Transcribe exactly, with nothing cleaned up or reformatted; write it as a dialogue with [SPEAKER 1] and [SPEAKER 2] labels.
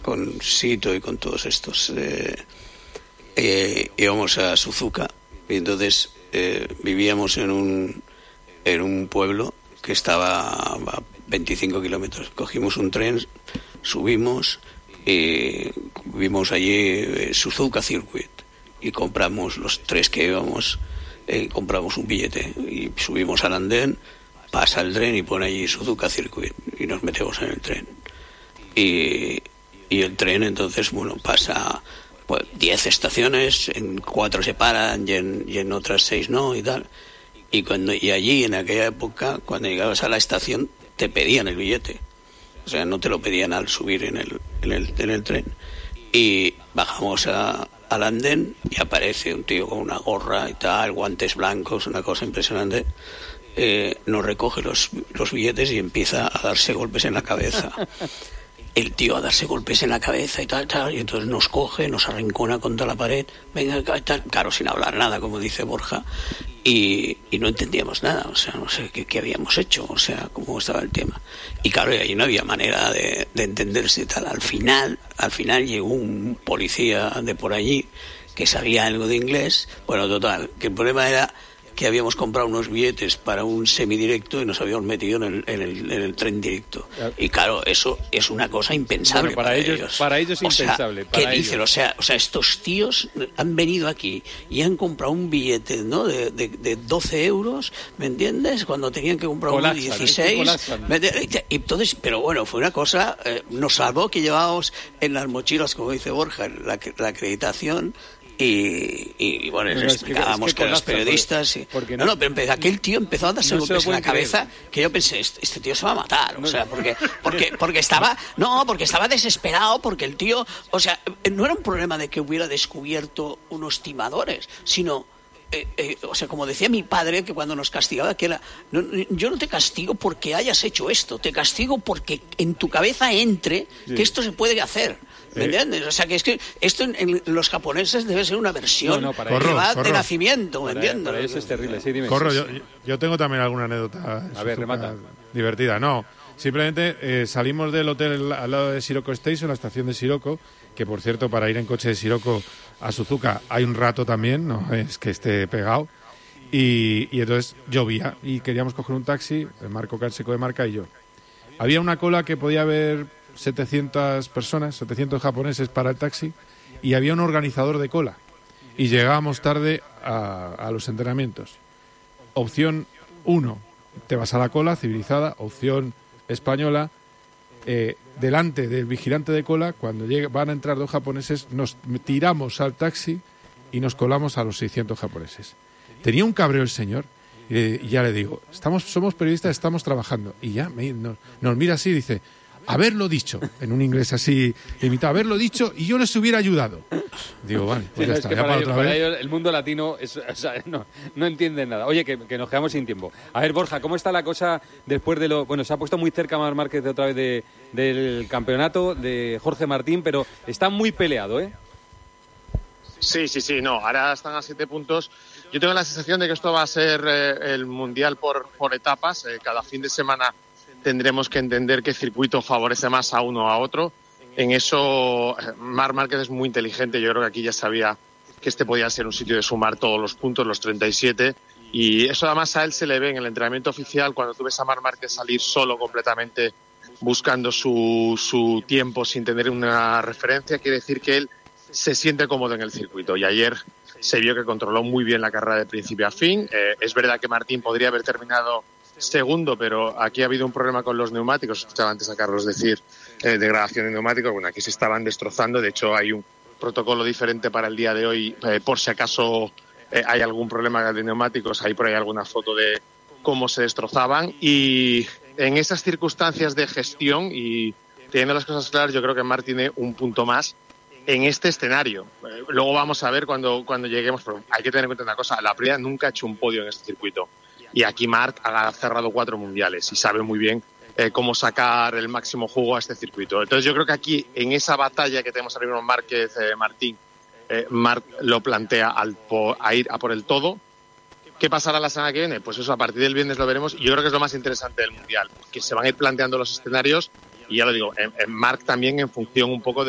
[SPEAKER 1] con Sito y con todos estos, eh, eh, íbamos a Suzuka, y entonces eh, vivíamos en un, en un pueblo que estaba a veinticinco kilómetros. Cogimos un tren, subimos y vimos allí eh, Suzuka Circuit y compramos los tres que íbamos, eh, compramos un billete y subimos al andén, pasa el tren y pone allí Suzuka Circuit y nos metemos en el tren y, y el tren entonces bueno pasa pues diez estaciones, en cuatro se paran y en, y en otras seis no y tal. Y cuando y allí en aquella época cuando llegabas a la estación te pedían el billete, o sea no te lo pedían al subir en el en el, en el tren. Y bajamos a, al andén y aparece un tío con una gorra y tal, guantes blancos, una cosa impresionante. Eh, nos recoge los los billetes y empieza a darse golpes en la cabeza. El tío a darse golpes en la cabeza y tal, tal, y entonces nos coge, nos arrincona contra la pared, venga, tal, claro, sin hablar nada, como dice Borja, y, y no entendíamos nada, o sea, no sé qué, qué habíamos hecho, o sea, cómo estaba el tema. Y claro, y ahí no había manera de, de entenderse y tal. Al final, al final llegó un policía de por allí que sabía algo de inglés, bueno, total, que el problema era que habíamos comprado unos billetes para un semidirecto y nos habíamos metido en el, en el, en el tren directo. Y claro, eso es una cosa impensable.
[SPEAKER 2] Bueno, para, para ellos, ellos. Para ellos
[SPEAKER 1] o sea,
[SPEAKER 2] impensable.
[SPEAKER 1] ¿qué
[SPEAKER 2] para
[SPEAKER 1] dicen?
[SPEAKER 2] Ellos.
[SPEAKER 1] O sea, o sea, estos tíos han venido aquí y han comprado un billete, ¿no? De, de, de doce euros, ¿me entiendes? Cuando tenían que comprar uno de dieciséis. Y entonces, pero bueno, fue una cosa, eh, nos salvó que llevábamos en las mochilas, como dice Borja, la, la acreditación. Y, y, y bueno, les explicábamos es que, es que, que los periodistas... Porque, porque no, no, no, pero aquel tío empezó a darse no golpes en la cabeza creer. Que yo pensé, este, este tío se va a matar, o no, sea, porque, porque, porque estaba... No, porque estaba desesperado, porque el tío... O sea, no era un problema de que hubiera descubierto unos timadores, sino... Eh, eh, o sea, como decía mi padre, que cuando nos castigaba, que era, no, yo no te castigo porque hayas hecho esto, te castigo porque en tu cabeza entre sí. que esto se puede hacer. ¿Me entiendes? O sea, que es que esto en, en los japoneses debe ser una versión no, no, para que va de nacimiento, ¿me entiendes?
[SPEAKER 2] Para eso es terrible, sí, dime.
[SPEAKER 3] Corro, yo, yo tengo también alguna anécdota
[SPEAKER 2] a ver, remata.
[SPEAKER 3] divertida. No, simplemente eh, salimos del hotel al lado de Shiroko Station, la estación de Shiroko, que por cierto, para ir en coche de Shiroko a Suzuka hay un rato también, no es que esté pegado. Y, y entonces llovía y queríamos coger un taxi, el Marco Canseco de Marca y yo. Había una cola que podía haber setecientas personas, setecientos japoneses para el taxi, y había un organizador de cola. Y llegábamos tarde a, a los entrenamientos. Opción uno, te vas a la cola, civilizada. Opción española, eh, delante del vigilante de cola, cuando llegue, van a entrar dos japoneses, nos tiramos al taxi y nos colamos a los seiscientos japoneses. Tenía un cabreo el señor, y, y ya le digo, estamos, somos periodistas, estamos trabajando. Y ya me, nos, nos mira así y dice... Haberlo dicho, en un inglés así limitado, haberlo dicho y yo les hubiera ayudado. Digo, vale, pues sí, ya no, está. Es que ya para, para, ellos, para ellos
[SPEAKER 2] el mundo latino es, o sea, no, no entiende nada. Oye, que, que nos quedamos sin tiempo. A ver, Borja, ¿cómo está la cosa después de lo... Bueno, se ha puesto muy cerca Marc Márquez de otra vez de, del campeonato, de Jorge Martín, pero está muy peleado, ¿eh?
[SPEAKER 4] Sí, sí, sí, no, ahora están a siete puntos. Yo tengo la sensación de que esto va a ser eh, el Mundial por, por etapas. Eh, cada fin de semana tendremos que entender qué circuito favorece más a uno o a otro. En eso, Marc Márquez es muy inteligente. Yo creo que aquí ya sabía que este podía ser un sitio de sumar todos los puntos, los treinta y siete. Y eso además a él se le ve en el entrenamiento oficial, cuando tú ves a Marc Márquez salir solo completamente buscando su, su tiempo sin tener una referencia. Quiere decir que él se siente cómodo en el circuito. Y ayer se vio que controló muy bien la carrera de principio a fin. Eh, es verdad que Martín podría haber terminado segundo, pero aquí ha habido un problema con los neumáticos. Escuchaba antes a Carlos decir eh, degradación de neumáticos. Bueno, aquí se estaban destrozando. De hecho, hay un protocolo diferente para el día de hoy, eh, por si acaso eh, hay algún problema de neumáticos. Hay por ahí alguna foto de cómo se destrozaban. Y en esas circunstancias de gestión y teniendo las cosas claras, yo creo que Marc tiene un punto más en este escenario. Eh, luego vamos a ver cuando, cuando lleguemos, pero hay que tener en cuenta una cosa: la Aprilia nunca ha hecho un podio en este circuito. Y aquí Marc ha cerrado cuatro mundiales y sabe muy bien eh, cómo sacar el máximo jugo a este circuito. Entonces yo creo que aquí, en esa batalla que tenemos ahora mismo Márquez, eh, Martín, eh, Marc lo plantea al po- a ir a por el todo. ¿Qué pasará la semana que viene? Pues eso, a partir del viernes lo veremos. Y yo creo que es lo más interesante del Mundial, que se van a ir planteando los escenarios. Y ya lo digo, en, en Marc también en función un poco de